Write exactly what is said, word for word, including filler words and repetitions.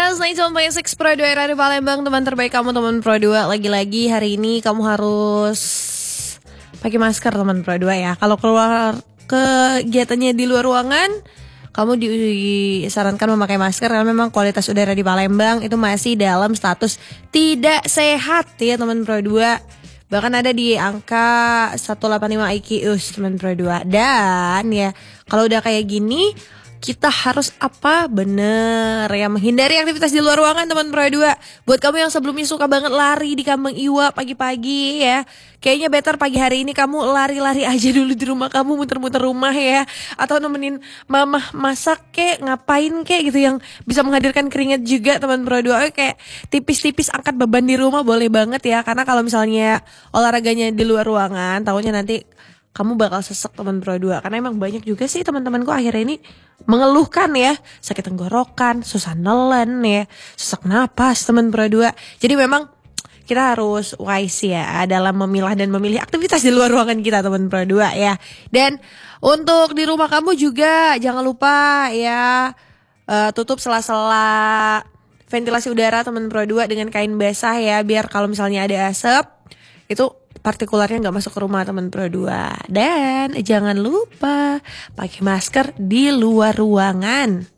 Yes, sembilan puluh enam Pro dua Radio Palembang, teman terbaik kamu, teman Pro dua. Lagi-lagi hari ini kamu harus pakai masker, teman Pro dua ya. Kalau keluar kegiatannya di luar ruangan, kamu disarankan memakai masker karena memang kualitas udara di Palembang itu masih dalam status tidak sehat ya, teman Pro dua. Bahkan ada di angka seratus delapan puluh lima I Q U, teman Pro dua. Dan ya, kalau udah kayak gini, kita harus apa? Bener ya, menghindari aktivitas di luar ruangan, teman Pro dua. Buat kamu yang sebelumnya suka banget lari di Kambang Iwa pagi-pagi ya, kayaknya better pagi hari ini kamu lari-lari aja dulu di rumah kamu, muter-muter rumah ya. Atau nemenin mama masak kek, ngapain kek gitu yang bisa menghadirkan keringat juga, teman Pro dua. Kayak tipis-tipis angkat beban di rumah boleh banget ya. Karena kalau misalnya olahraganya di luar ruangan, tahunya nanti kamu bakal sesek, teman Pro dua. Karena emang banyak juga sih teman-temanku akhirnya ini mengeluhkan ya, sakit tenggorokan, susah nelen ya, sesak napas, teman Pro dua. Jadi memang kita harus wise ya dalam memilah dan memilih aktivitas di luar ruangan kita, teman Pro dua ya. Dan untuk di rumah kamu juga jangan lupa ya, uh, tutup sela-sela ventilasi udara, teman Pro dua, dengan kain basah ya, biar kalau misalnya ada asap itu partikularnya nggak masuk ke rumah, teman Pro dua. Dan jangan lupa pakai masker di luar ruangan.